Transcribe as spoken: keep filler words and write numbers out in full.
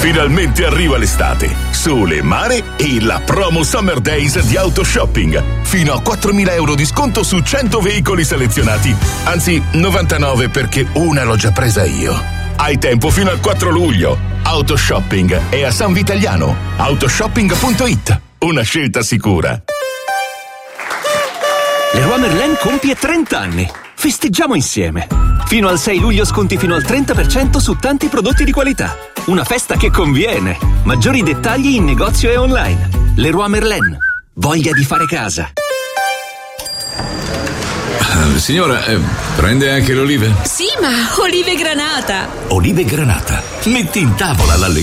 Finalmente arriva l'estate, sole, mare e la promo Summer Days di Autoshopping. Fino a quattromila euro di sconto su cento veicoli selezionati. Anzi, novantanove perché una l'ho già presa io. Hai tempo fino al quattro luglio. Autoshopping è a San Vitaliano. Autoshopping punto it. Una scelta sicura. Leroy Merlin compie trenta anni. Festeggiamo insieme. Fino al sei luglio sconti fino al trenta per cento su tanti prodotti di qualità. Una festa che conviene. Maggiori dettagli in negozio e online. Leroy Merlin. Voglia di fare casa. Uh, signora, eh, prende anche l'olive? Sì, ma olive granata. Olive granata. Metti in tavola l'allegria.